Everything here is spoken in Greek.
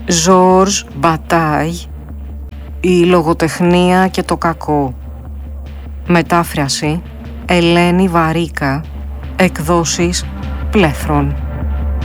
Ζορζ Μπατάι, η λογοτεχνία και το κακό. Μετάφραση Ελένη Βαρίκα, εκδόσεις Πλέθρων.